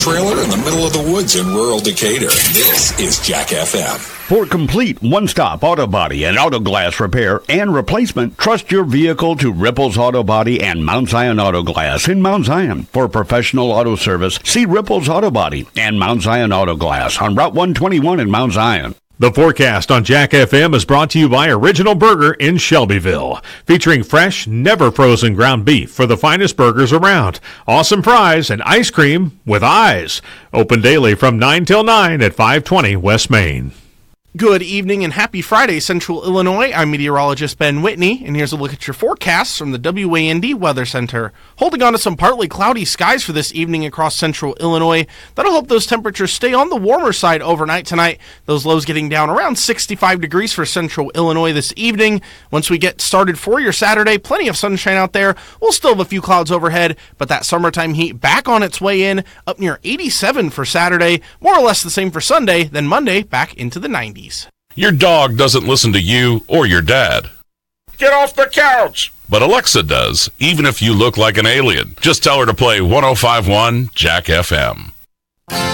Trailer in the middle of the woods in rural Decatur. This is Jack FM. For complete one-stop auto body and auto glass repair and replacement, trust your vehicle to Ripples Auto Body and Mount Zion Auto Glass in Mount Zion. For professional auto service, see Ripples Auto Body and Mount Zion Auto Glass on Route 121 in Mount Zion. The forecast on Jack FM is brought to you by Original Burger in Shelbyville, featuring fresh, never frozen ground beef for the finest burgers around, awesome fries, and ice cream with eyes. Open daily from 9 till 9 at 520 West Main. Good evening and happy Friday, Central Illinois. I'm meteorologist Ben Whitney, and here's a look at your forecasts from the WAND Weather Center. Holding on to some partly cloudy skies for this evening across Central Illinois. That'll help those temperatures stay on the warmer side overnight tonight. Those lows getting down around 65 degrees for Central Illinois this evening. Once we get started for your Saturday, plenty of sunshine out there. We'll still have a few clouds overhead, but that summertime heat back on its way in, up near 87 for Saturday. More or less the same for Sunday, then Monday back into the 90s. Your dog doesn't listen to you or your dad. Get off the couch! But Alexa does, even if you look like an alien. Just tell her to play 105.1 Jack FM.